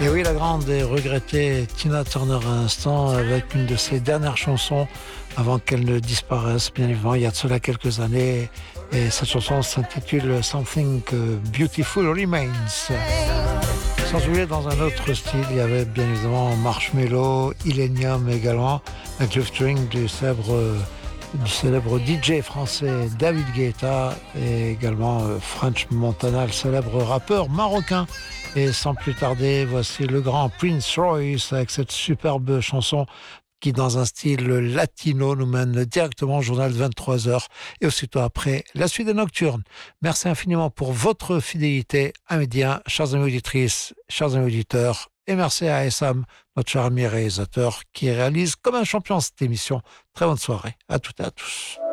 Et oui, la grande et regrettée Tina Turner à l'instant avec une de ses dernières chansons avant qu'elle ne disparaisse, bien évidemment, il y a de cela quelques années. Et cette chanson s'intitule Something Beautiful Remains. Sans oublier, dans un autre style, il y avait bien évidemment Marshmello, Illenium également, avec le featuring du célèbre DJ français David Guetta et également French Montana, le célèbre rappeur marocain. Et sans plus tarder, voici le grand Prince Royce avec cette superbe chanson qui, dans un style latino, nous mène directement au journal de 23h et aussitôt après, la suite des Nocturnes. Merci infiniment pour votre fidélité à Média, chers amis auditrices, chers amis auditeurs, et merci à Essam, notre cher ami réalisateur, qui réalise comme un champion cette émission. Très bonne soirée à toutes et à tous.